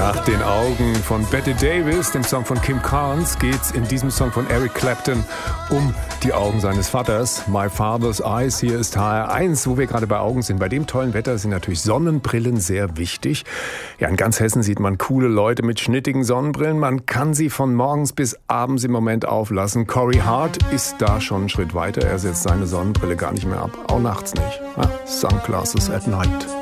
Nach den Augen von Bette Davis, dem Song von Kim Carnes, geht's in diesem Song von Eric Clapton um die Augen seines Vaters. My Father's Eyes, hier ist HR1, wo wir gerade bei Augen sind. Bei dem tollen Wetter sind natürlich Sonnenbrillen sehr wichtig. Ja, in ganz Hessen sieht man coole Leute mit schnittigen Sonnenbrillen. Man kann sie von morgens bis abends im Moment auflassen. Corey Hart ist da schon einen Schritt weiter. Er setzt seine Sonnenbrille gar nicht mehr ab, auch nachts nicht. Sunglasses at night.